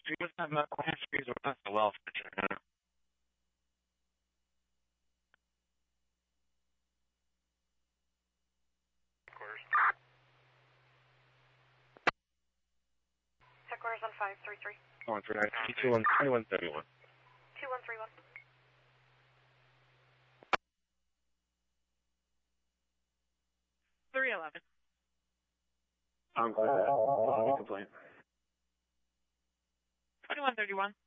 She was not about questions or not so well for China. Headquarters on 533. On for 2131. 2131. Complaint. 2131.